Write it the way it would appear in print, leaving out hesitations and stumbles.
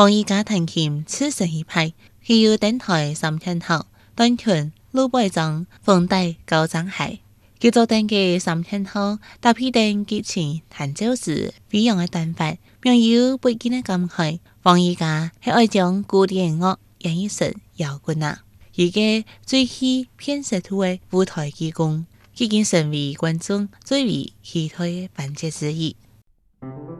黃義嘉彈琴刺成一派，佢有登台3天後，斷拳魯貝莊封帶高張海。佢做登嘅3天後，搭配登激情彈奏時飛揚嘅彈法，讓有不禁嘅感慨。黃義嘉係愛將古典樂演繹成搖滾啊！而家最起片石兔嘅舞台技工，已經成為觀眾最為期待嘅環節之一。